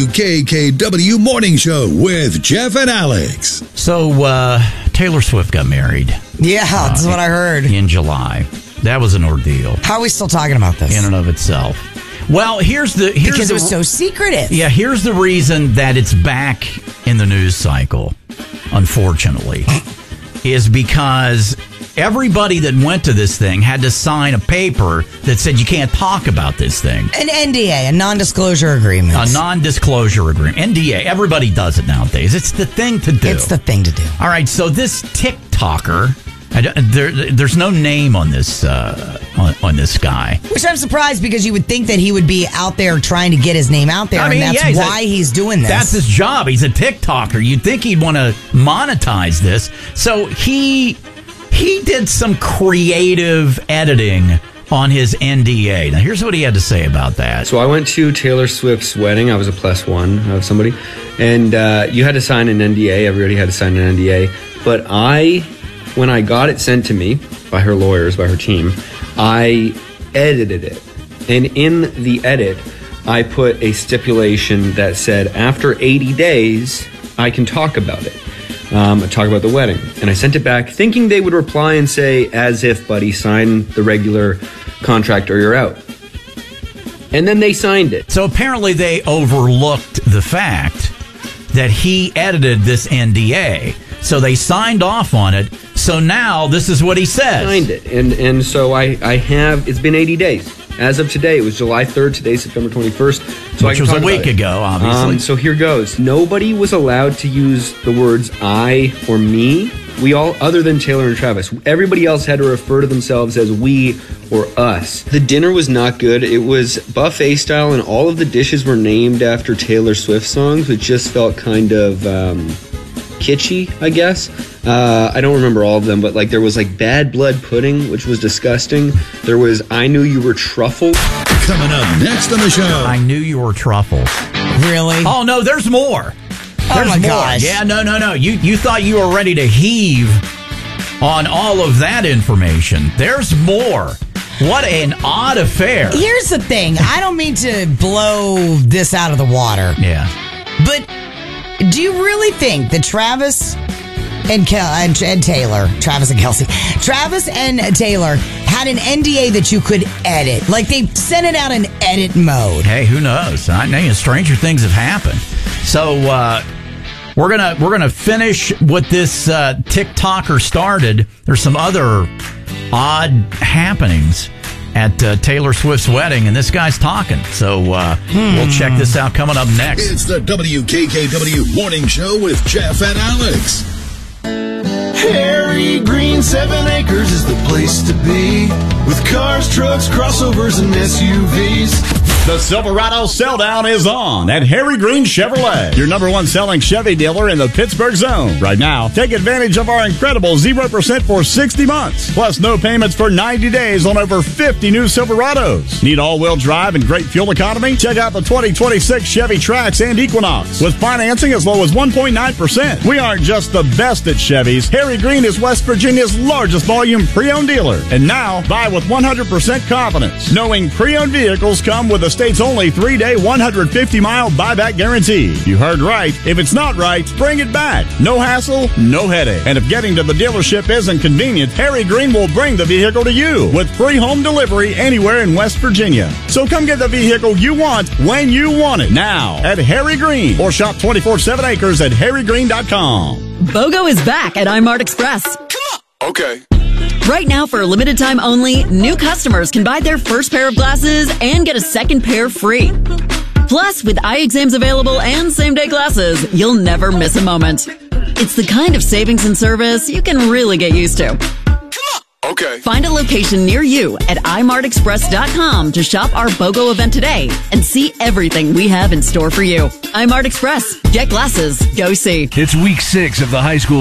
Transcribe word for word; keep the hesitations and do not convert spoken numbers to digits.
W K K W Morning Show with Jeff and Alex. So, uh, Taylor Swift got married. Yeah, that's uh, what I heard. In July. That was an ordeal. How are we still talking about this? In and of itself. Well, here's the... Here's because the, it was so secretive. Yeah, here's the reason that it's back in the news cycle, unfortunately, is because everybody that went to this thing had to sign a paper that said you can't talk about this thing. An N D A, a non-disclosure agreement. A non-disclosure agreement. N D A. Everybody does it nowadays. It's the thing to do. It's the thing to do. All right, so this TikToker... I don't, there, there's no name on this uh, on, on this guy. Which I'm surprised because you would think that he would be out there trying to get his name out there, I mean, and that's yeah, why a, he's doing this. That's his job. He's a TikToker. You'd think he'd want to monetize this. So he he did some creative editing on his N D A. Now, here's what he had to say about that. So I went to Taylor Swift's wedding. I was a plus one of somebody. And uh, you had to sign an N D A. Everybody had to sign an N D A. But I... When I got it sent to me by her lawyers, by her team, I edited it. And in the edit, I put a stipulation that said, after eighty days, I can talk about it. Um, talk about the wedding. And I sent it back thinking they would reply and say, as if, buddy, sign the regular contract or you're out. And then they signed it. So apparently they overlooked the fact that he edited this N D A. So they signed off on it. So now this is what he says. Signed it. And and so I, I have, it's been eighty days. As of today, it was July third, today, September twenty-first. So Which was a week ago, obviously. Um, so here goes. Nobody was allowed to use the words I or me. We all, other than Taylor and Travis, everybody else had to refer to themselves as we or us. The dinner was not good. It was buffet style, and all of the dishes were named after Taylor Swift songs, which just felt kind of... Um, kitschy, I guess. Uh, I don't remember all of them, but like there was like bad blood pudding, which was disgusting. There was I Knew You Were Truffle. Coming up next on the show. I Knew You Were Truffle. Really? Oh, no, there's more. Oh, there's my more. gosh. Yeah, no, no, no. You, you thought you were ready to heave on all of that information. There's more. What an odd affair. Here's the thing. I don't mean to blow this out of the water. Yeah. But... do you really think that Travis and, Kel- and, and Taylor, Travis and Kelsey, Travis and Taylor had an N D A that you could edit? Like they sent it out in edit mode. Hey, who knows? I know stranger things have happened. So uh, we're gonna we're gonna finish what this uh, TikToker started. There's some other odd happenings at uh, Taylor Swift's wedding, and this guy's talking. So uh, hmm. we'll check this out coming up next. It's the W K K W Morning Show with Jeff and Alex. Harry Green Seven Acres is the place to be, with cars, trucks, crossovers, and S U Vs. The Silverado sell-down is on at Harry Green Chevrolet, your number one selling Chevy dealer in the Pittsburgh zone. Right now, take advantage of our incredible zero percent for sixty months, plus no payments for ninety days on over fifty new Silverados. Need all-wheel drive and great fuel economy? Check out the twenty twenty-six Chevy Trax and Equinox with financing as low as one point nine percent. We aren't just the best at Chevys. Harry Green is West Virginia's largest volume pre-owned dealer. And now, buy with one hundred percent confidence, knowing pre-owned vehicles come with a state's only three-day, one hundred fifty mile buyback guarantee. You heard right. If it's not right, bring it back. No hassle, no headache. And if getting to the dealership isn't convenient, Harry Green will bring the vehicle to you with free home delivery anywhere in West Virginia. So come get the vehicle you want when you want it. Now at Harry Green, or shop twenty-four seven acres at harry green dot com. BOGO is back at iMart Express. Come on. Okay. Right now, for a limited time only, new customers can buy their first pair of glasses and get a second pair free. Plus, with eye exams available and same-day glasses, you'll never miss a moment. It's the kind of savings and service you can really get used to. Okay. Find a location near you at i mart express dot com to shop our BOGO event today and see everything we have in store for you. iMart Express. Get glasses. Go see. It's week six of the high school